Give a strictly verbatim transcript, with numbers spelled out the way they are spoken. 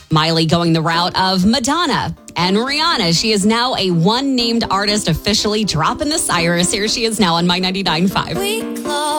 Miley going the route of Madonna. And Rihanna, she is now a one-named artist officially dropping the Cyrus. Here she is now on My ninety-nine point five.